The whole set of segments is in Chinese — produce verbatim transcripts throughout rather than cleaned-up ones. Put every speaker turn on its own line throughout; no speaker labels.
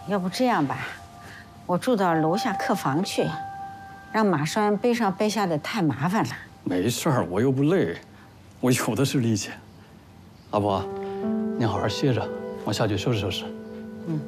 要不这样吧，我住到楼下客房去，让马栓背上背下的太麻烦了。
没事儿，我又不累，我有的是力气。阿婆，您好好歇着，我下去收拾收拾。
嗯。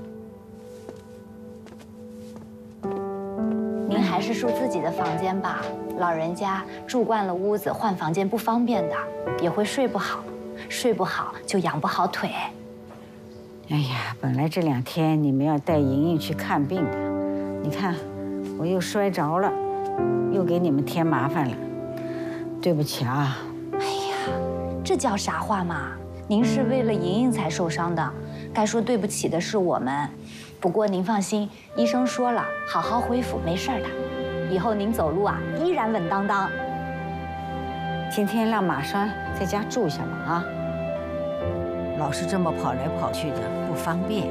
您还是住自己的房间吧，老人家住惯了屋子，换房间不方便的，也会睡不好，睡不好就养不好腿。
哎呀，本来这两天你们要带莹莹去看病的，你看我又摔着了，又给你们添麻烦了，对不起啊。
哎呀，这叫啥话嘛？您是为了莹莹才受伤的，该说对不起的是我们。不过您放心，医生说了，好好恢复，没事的。以后您走路啊，依然稳当当。
今天让马栓在家住下吧啊，老是这么跑来跑去的不方便。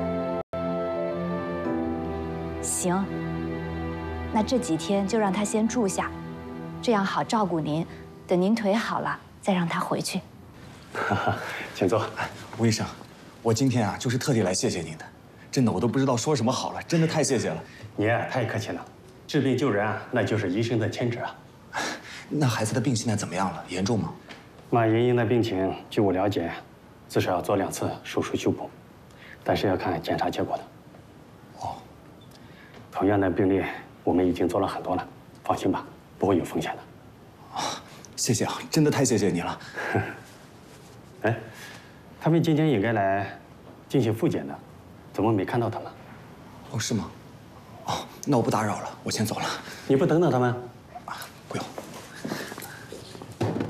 行，那这几天就让他先住下，这样好照顾您。等您腿好了，再让他回去。
哈哈，请坐。吴医生，我今天啊就是特地来谢谢您的，真的我都不知道说什么好了，真的太谢谢了。
您啊太客气了，治病救人啊，那就是医生的天职啊。
那孩子的病现在怎么样了？严重吗？
马莹莹的病情，据我了解，至少要做两次手术修补，但是要看检查结果的。
哦，
同样的病例我们已经做了很多了，放心吧，不会有风险的。
啊，谢谢啊，真的太谢谢你了。
哎，他们今天应该来进行复检的，怎么没看到他们？
哦，是吗？哦，那我不打扰了，我先走了。
你不等等他们？